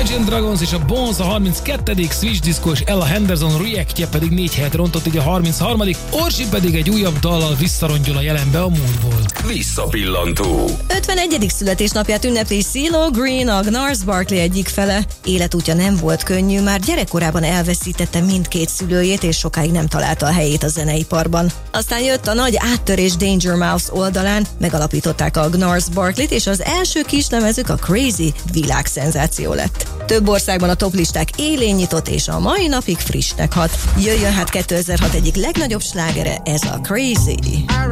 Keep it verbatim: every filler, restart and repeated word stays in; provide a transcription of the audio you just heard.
Imagine Dragons és a Bones a harminckettedik, Switch Disco és Ella Henderson reactje pedig négy helyet rontott, így a harmincharmadik, Orsi pedig egy újabb dallal visszarongyol a jelenbe a múltból. Visszapillantó. ötvenegyedik születésnapját ünnepli CeeLo Green, a Gnarls Barkley egyik fele. Életútja nem volt könnyű, már gyerekkorában elveszítette mindkét szülőjét, és sokáig nem találta a helyét a zeneiparban. Aztán jött a nagy áttörés Danger Mouse oldalán, megalapították a Gnarls Barkleyt, és az első kislemezük, a Crazy világszenzáció lett. Több országban a toplisták élén nyitott, és a mai napig frissnek hat. Jöjjön hát kétezer-hat egyik legnagyobb slágere, ez a Crazy.